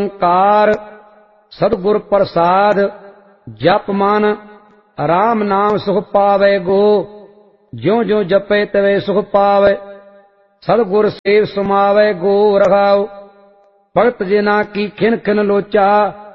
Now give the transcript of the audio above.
ਓੰਕਾਰ ਸਤਿਗੁਰ ਪ੍ਰਸਾਦ। ਜਪ ਮਨ ਰਾਮ ਨਾਮ ਸੁਖ ਪਾਵੇ ਗੋ, ਜਿਉ ਜਿਉ ਜਪੇ ਤਵੇ ਸੁਖ ਪਾਵੇ। ਸਤਿਗੁਰ ਸੇਵ ਸਮਾਵੇ ਗੋ ਰਹਾਉ, ਭਗਤ ਜਿਨਾ ਕੀ ਖਿਨ ਖਿਨ ਲੋਚਾ,